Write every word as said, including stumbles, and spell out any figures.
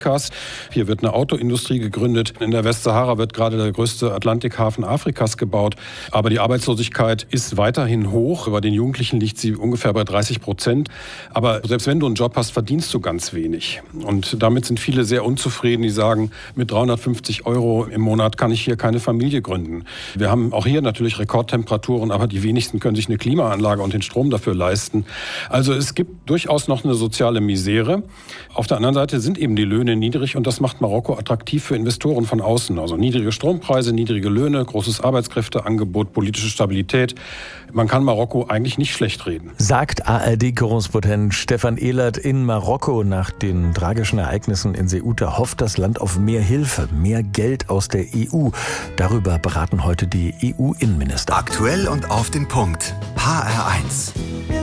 Hier wird eine Autoindustrie gegründet. In der Westsahara wird gerade der größte Atlantikhafen Afrikas gebaut. Aber die Arbeitslosigkeit ist weiterhin hoch. Bei den Jugendlichen liegt sie ungefähr bei dreißig Prozent. Aber selbst wenn du einen Job hast, verdienst du ganz wenig. Und damit sind viele sehr unzufrieden. Die sagen, mit dreihundertfünfzig Euro im Monat kann ich hier keine Familie gründen. Wir haben auch hier natürlich Rekordtemperaturen, aber die wenigsten können sich eine Klimaanlage und den Strom dafür leisten. Also es gibt durchaus noch eine soziale Misere. Auf der anderen Seite sind eben die Löhne niedrig und das macht Marokko attraktiv für Investoren von außen. Also niedrige Strompreise, niedrige Löhne, großes Arbeitskräfteangebot, politische Stabilität. Man kann Marokko eigentlich nicht schlecht reden. Sagt A R D-Korrespondent Stefan Ehlert in Marokko. Nach den tragischen Ereignissen in Ceuta hofft das Land auf mehr Hilfe, mehr Geld aus der E U. Darüber beraten heute die E U-Innenminister. Aktuell und auf den Punkt. H R eins.